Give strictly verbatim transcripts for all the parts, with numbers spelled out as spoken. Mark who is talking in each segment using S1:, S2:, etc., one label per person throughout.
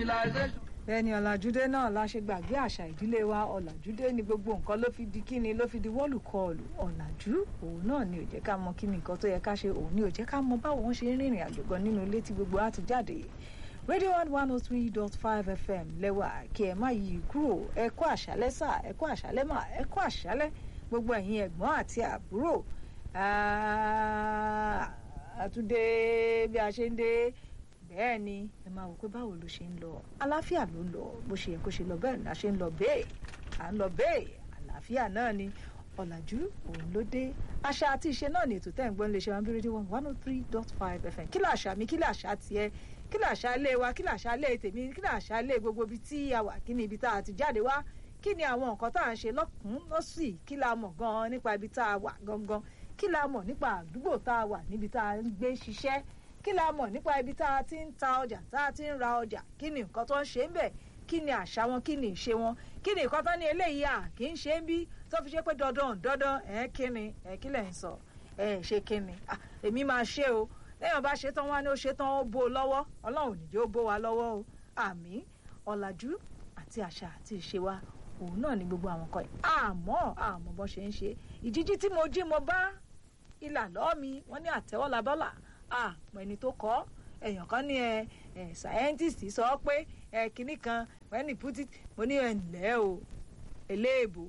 S1: civilization.
S2: Bẹ́ẹ̀ni ọ̀làjúdé náà la ṣe gbàgbé àṣà ìdílé wa. Ọ̀làjúdé ni gbogbo nǹkan ló fi di kíni ló fi di wọ́lùkọlù. Ọ̀làjú òun náà ni ò jẹ́ ká mọ kíni nǹkan tó yẹ ká ṣe, òun ni ò jẹ́ ká mọ báwo wọ́n ṣe ń rìnrìn àjò gan nínú ilé tí gbogbo á ti jáde. Radio one one oh three dot five F M lẹ́wà kí ẹ má yí kúrò. Ẹ kú àṣálẹ́ sà, ẹ kú àṣálẹ́ mà, ẹ kú àṣálẹ́ gbogbo ẹ̀yin ẹ̀gbọ́n àti àbúrò. Àtúndé bí a ṣe ń dé bẹ́ẹ̀ ni ẹ máa wò pé báwo ló ṣe ń lọ, àlàáfíà ló ń lọ bó ṣe yẹ kó ṣe lọ, bẹ́ẹ̀ ni a ṣe ń lọ bẹ́ẹ̀ à ń lọ bẹ́ẹ̀ àlàáfíà náà ni. Ọ̀làjú òun ló dé. Àṣà àti ìṣe náà ni ètò tẹ́ ń gbọ́n lè ṣe wọn bí rédíò one oh three dot five F M. Kí làṣà mi, kí làṣà tiẹ̀, kí làṣà ilé wa, kí làṣà ilé tèmi, kí làṣà ilé gbogbo ibi tí a wà, kí ni ibi tá a ti jáde wá, kí ni àwọn nǹkan tá à ń ṣe lọ́kùn lọ́sì, kí la mọ̀ gan-an nípa ibi tá a wà gangan, kí la mọ̀ nípa àdúgbò tá a wà níbi tá a ń gbé ṣiṣẹ́, kí la mọ̀ nípa ibi tá a ti ń ta ọjà, tá a ti ń ra ọjà, kí ni nǹkan tó ń ṣe ń bẹ̀, kí ni àṣà wọn, kí ni ìṣe wọn, kí ni nǹkan tó ní eléyìí à kì í ṣe ń bí tó fi ṣe pé dandan dandan ẹ̀ kí ni ẹ̀ kí lẹ̀ ń sọ ẹ̀ ṣe kí ni èmi máa ṣe o lẹ́yìn bá ṣe tán wá ní ó ṣe tán ó bó o lọ́wọ́, ọlọ́run nìjẹ́ ó bó wa lọ́wọ́ o. Àmín. Ọ̀làjú àti àṣà àti ìṣe wa òun náà ni gbogbo àwọn kan yìí àmọ́ àmọ́ bọ́ ṣe ń ṣe. Ìjíjí tí mo jí mo bá ìlà lọ́ọ́ mi wọ́n ní àtẹ́wọ́ labọ́là àmọ́ ẹni tó kọ́ èèyàn kan ní ẹ ẹ scientist sọ pé ẹ kinní kan when he put it mo ní ẹ ǹlẹ́ o eléèbò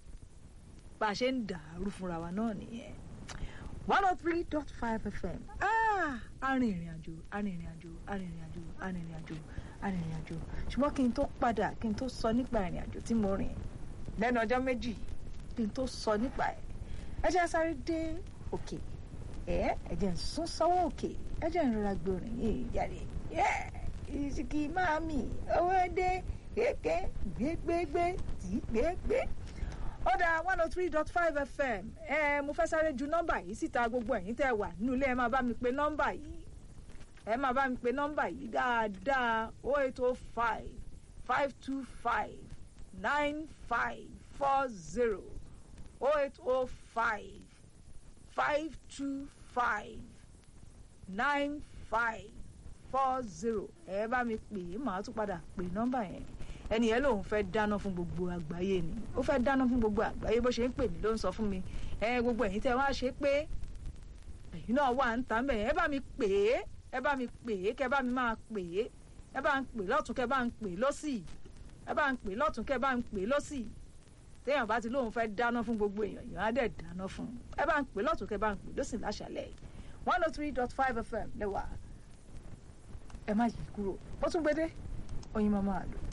S2: bá a ṣe ń dàrú fúnra wa náà nìyẹn. one oh three dot five F M arìnrìn-àjò arìnrìn-àjò arìnrìn-àjò arìnrìn-àjò arìnrìn-àjò ṣùgbọ́n kí n tó padà kí n tó sọ nípa ìrìn-àjò tí mo rìn lẹ́nu ọjọ́ méjì kí n tó sọ nípa ẹ̀ ẹ jẹ́ sáré dé òkè ẹ ẹ jẹ́ ń sún sọ́wọ́ òkè ẹ jẹ́ ń rọra gbòòrìn yìí jáde ìsìnkì máàmì owó dé kéèké gbégbégbé tí gbégbé. Ọ̀dà one oh three dot five F M ẹ mo fẹ́ sáré ju nọ́mbà yìí síta gbogbo ẹ̀yin tẹ́ wà nínú ilé ẹ máa bá mi pe nọ́mbà yìí ẹ máa bá mi pe nọ́mbà yìí dáadáa oh eight oh five five two five nine five four zero oh eight oh five five two five nine five four zero ẹ bá mi pè é màá tún padà pè nọ́mbà yẹn. Ẹni yẹn lòun fẹ́ dáná fún gbogbo àgbáyé ni ó fẹ́ dáná fún gbogbo àgbáyé bó ṣe ń pè mí ló ń sọ fún mi ẹ gbogbo ẹ̀yin tẹ́ wá ṣe pé ẹ̀yin náà wà ń tà ń bẹ̀ ẹ bá mi pè é ẹ bá mi pè é kẹ bá mi máa pè é ẹ bá ń pè lọ́tún kẹ bá ń pè lọ́sì ẹ bá ń pè lọ́tún kẹ bá ń pè lọ́sì téèyàn bá ti lóun fẹ́ dáná fún gbogbo èèyàn èèyàn á dẹ̀ dáná fún ẹ bá ń pè lọ́tún kẹ bá ń pè lọ́sì láṣàlẹ̀ one oh three dot five F M lẹ́wà ẹ má yí kúrò ó tún gbédé oyin máa máa lò.